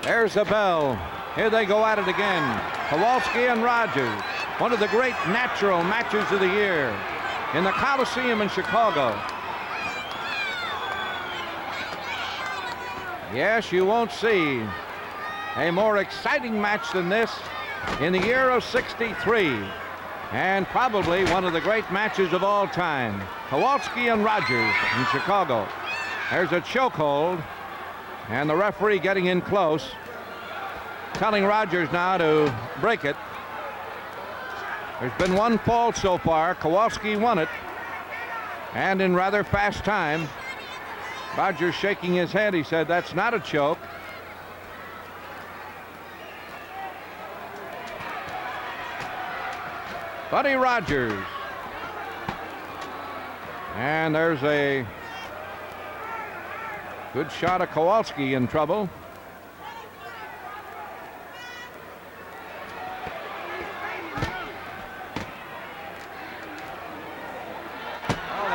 There's the bell. Here they go at it again. Kowalski and Rogers. One of the great natural matches of the year in the Coliseum in Chicago. Yes, you won't see a more exciting match than this in the year of '63. And probably one of the great matches of all time. Kowalski and Rogers in Chicago. There's a chokehold. And the referee getting in close, telling Rogers now to break it. There's been one fall so far. Kowalski won it, and in rather fast time. Rogers shaking his head. He said, "That's not a choke." Buddy Rogers. And there's a good shot of Kowalski in trouble.